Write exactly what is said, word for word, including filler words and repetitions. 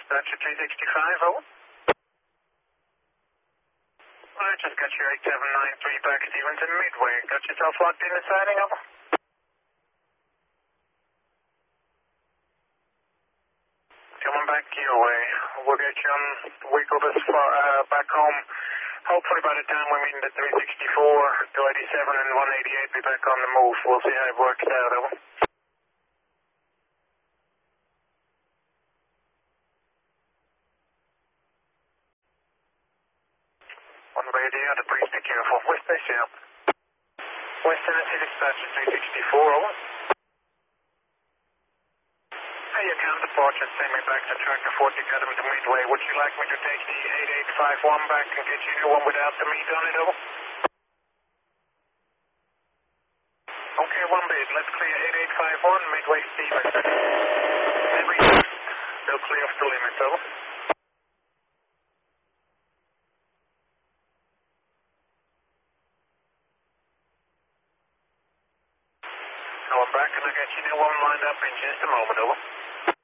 Gotcha, three sixty-five, over. I just got your eight seven nine three back at Eventon Midway. Got yourself locked in the siding, over? Coming back your way. We'll get you on Wiggle this far, uh, back home. Hopefully by the time we meet at three sixty-four, two eighty-seven and one eighty-eight, be back on the move. We'll see how it works out, over. One way or the other, please be careful. West Bay South. West Tennessee Dispatch at three sixty-four, over. Hey, your counterpart just sent me back to Tractor Fort Academy to Midway. Would you like me to take the eight eight five one back and get you the one without the meat on it, over? Okay, one base. Let's clear eight eight five one, Midway Stevens. Every they'll clear off the limit, over. So I'm back and I'll get you the one lined up in just a moment, over.